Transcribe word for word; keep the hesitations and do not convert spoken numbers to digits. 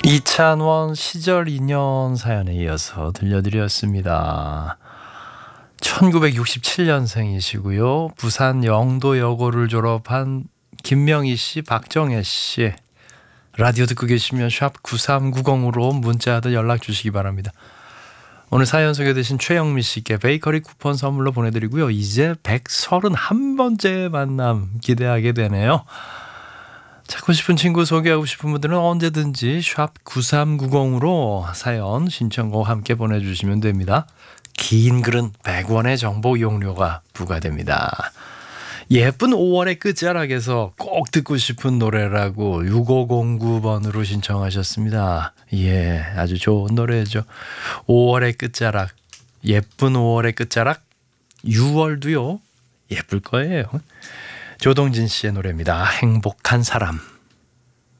이찬원 시절 인연 사연에 이어서 들려드렸습니다. 천구백육십칠 년생이시고요. 부산 영도여고를 졸업한 김명희 씨, 박정혜 씨. 라디오 듣고 계시면 샵 구삼구공으로 문자든 연락 주시기 바랍니다. 오늘 사연 소개되신 최영미 씨께 베이커리 쿠폰 선물로 보내드리고요. 이제 백삼십일 번째 만남 기대하게 되네요. 찾고 싶은 친구 소개하고 싶은 분들은 언제든지 샵 구삼구공으로 사연 신청곡 함께 보내주시면 됩니다. 긴 글은 백 원의 정보 이용료가 부과됩니다. 예쁜 오월의 끝자락에서 꼭 듣고 싶은 노래라고 육오공구 번으로 신청하셨습니다. 예, 아주 좋은 노래죠. 오월의 끝자락, 예쁜 오월의 끝자락, 유월도요 예쁠 거예요. 조동진 씨의 노래입니다. 행복한 사람.